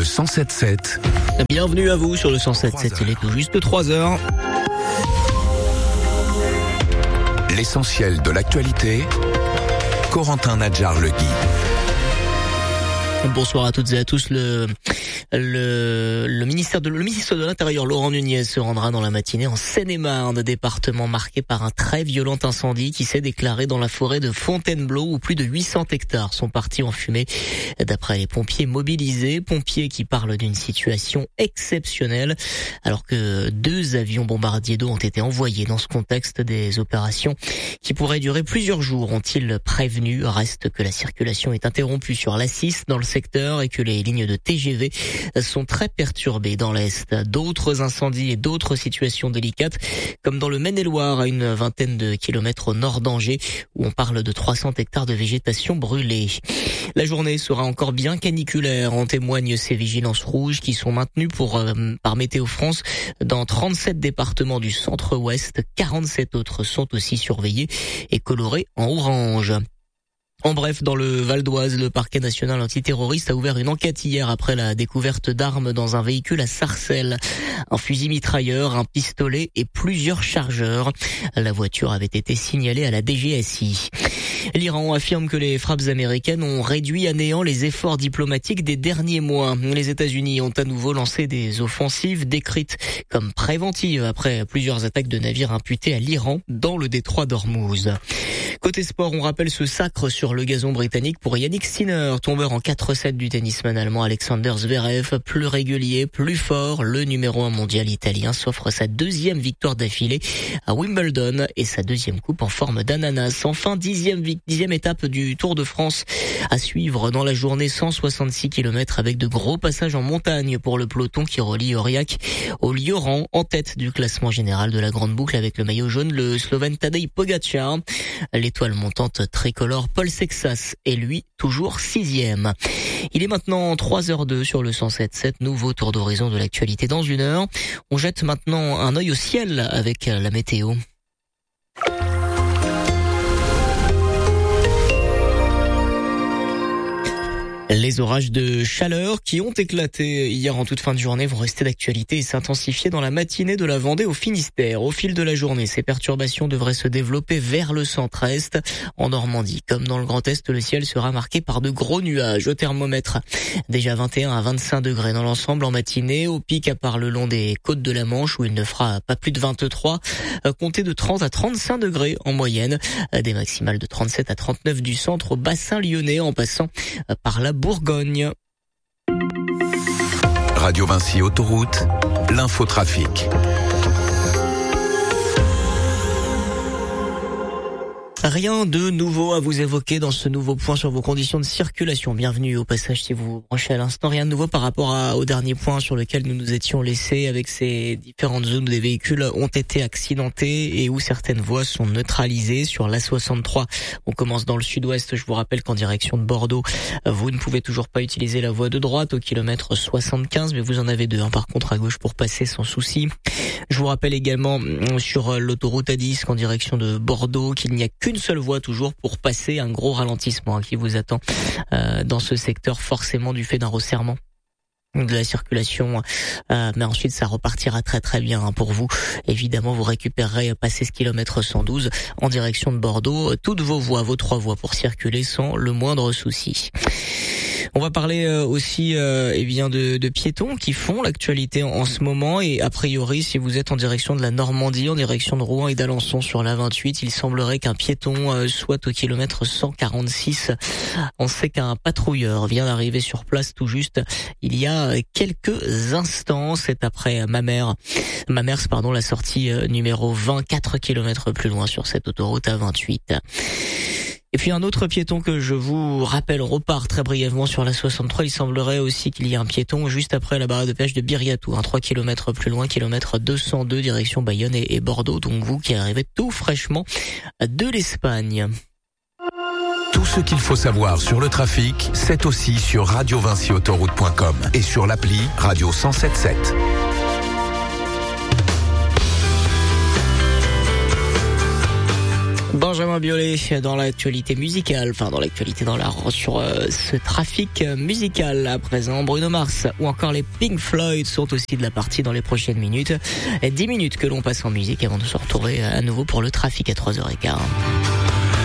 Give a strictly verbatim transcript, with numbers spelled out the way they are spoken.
cent sept sept. Bienvenue à vous sur le cent sept sept, il est tout juste trois heures. L'essentiel de l'actualité, Corentin Nadjar-Legui. Bonsoir à toutes et à tous. Le, le, le ministère de, le ministre de l'Intérieur, Laurent Nunez, se rendra dans la matinée en Seine-et-Marne, département marqué par un très violent incendie qui s'est déclaré dans la forêt de Fontainebleau où plus de huit cents hectares sont partis en fumée. D'après les pompiers mobilisés, pompiers qui parlent d'une situation exceptionnelle alors que deux avions bombardiers d'eau ont été envoyés dans ce contexte. Des opérations qui pourraient durer plusieurs jours, ont-ils prévenu. Reste que la circulation est interrompue sur l'A six dans le secteur et que les lignes de T G V sont très perturbées dans l'Est. D'autres incendies et d'autres situations délicates, comme dans le Maine-et-Loire, à une vingtaine de kilomètres au nord d'Angers, où on parle de trois cents hectares de végétation brûlée. La journée sera encore bien caniculaire, en témoignent ces vigilances rouges qui sont maintenues pour, euh, par Météo France dans trente-sept départements du centre-ouest. quarante-sept autres sont aussi surveillés et colorés en orange. En bref, dans le Val d'Oise, le parquet national antiterroriste a ouvert une enquête hier après la découverte d'armes dans un véhicule à Sarcelles. Un fusil mitrailleur, un pistolet et plusieurs chargeurs. La voiture avait été signalée à la D G S I. L'Iran affirme que les frappes américaines ont réduit à néant les efforts diplomatiques des derniers mois. Les États-Unis ont à nouveau lancé des offensives décrites comme préventives après plusieurs attaques de navires imputés à l'Iran dans le détroit d'Ormuz. Côté sport, on rappelle ce sacre sur le gazon britannique pour Yannick Sinner, tombeur en quatre sept du tennisman allemand Alexander Zverev. Plus régulier, plus fort, le numéro un mondial italien s'offre sa deuxième victoire d'affilée à Wimbledon et sa deuxième coupe en forme d'ananas. Enfin, dixième, dixième étape du Tour de France à suivre dans la journée, cent soixante-six kilomètres avec de gros passages en montagne pour le peloton qui relie Aurillac au Lioran, en tête du classement général de la grande boucle avec le maillot jaune, le Slovène Tadej Pogačar. L'étoile montante tricolore Paul Sexas est lui toujours sixième. Il est maintenant trois heures deux sur le cent sept sept, nouveau tour d'horizon de l'actualité dans une heure. On jette maintenant un œil au ciel avec la météo. Les orages de chaleur qui ont éclaté hier en toute fin de journée vont rester d'actualité et s'intensifier dans la matinée de la Vendée au Finistère. Au fil de la journée, ces perturbations devraient se développer vers le centre-est. En Normandie, comme dans le Grand Est, le ciel sera marqué par de gros nuages. Au thermomètre, déjà vingt et un à vingt-cinq degrés dans l'ensemble en matinée. Au pic, à part le long des côtes de la Manche où il ne fera pas plus de vingt-trois. Comptez de trente à trente-cinq degrés en moyenne. Des maximales de trente-sept à trente-neuf du centre au bassin lyonnais en passant par la Bourgogne. Radio Vinci Autoroute, l'infotrafic. Rien de nouveau à vous évoquer dans ce nouveau point sur vos conditions de circulation. Bienvenue au passage si vous vous branchez à l'instant. Rien de nouveau par rapport à, au dernier point sur lequel nous nous étions laissés avec ces différentes zones où des véhicules ont été accidentés et où certaines voies sont neutralisées. Sur l'A soixante-trois, on commence dans le sud-ouest. Je vous rappelle qu'en direction de Bordeaux, vous ne pouvez toujours pas utiliser la voie de droite au kilomètre soixante-quinze, mais vous en avez deux, hein, par contre à gauche pour passer sans souci. Je vous rappelle également sur l'autoroute A dix en direction de Bordeaux qu'il n'y a qu'une seule voie toujours pour passer, un gros ralentissement qui vous attend euh, dans ce secteur, forcément du fait d'un resserrement de la circulation, euh, mais ensuite ça repartira très très bien hein, pour vous. Évidemment, vous récupérerez passer ce kilomètre cent douze en direction de Bordeaux, toutes vos voies, vos trois voies pour circuler sans le moindre souci. On va parler euh, aussi euh, eh bien de, de piétons qui font l'actualité en, en ce moment et a priori si vous êtes en direction de la Normandie, en direction de Rouen et d'Alençon sur l'A vingt-huit, il semblerait qu'un piéton euh, soit au kilomètre cent quarante-six. On sait qu'un patrouilleur vient d'arriver sur place tout juste il y a quelques instants. C'est après Mamers, Mamers pardon, la sortie euh, numéro vingt, quatre kilomètres plus loin sur cette autoroute A vingt-huit. Et puis un autre piéton que je vous rappelle repart très brièvement sur la soixante-trois. Il semblerait aussi qu'il y ait un piéton juste après la barrière de péage de Biriatou, hein, trois kilomètres plus loin, kilomètre deux cent deux direction Bayonne et, et Bordeaux. Donc vous qui arrivez tout fraîchement de l'Espagne. Tout ce qu'il faut savoir sur le trafic, c'est aussi sur radio vinci autoroute point com et sur l'appli Radio cent sept sept. Benjamin Biolay dans l'actualité musicale, enfin dans l'actualité dans la sur euh, ce trafic musical à présent. Bruno Mars ou encore les Pink Floyd sont aussi de la partie dans les prochaines minutes. dix minutes que l'on passe en musique avant de se retrouver à nouveau pour le trafic à trois heures quinze.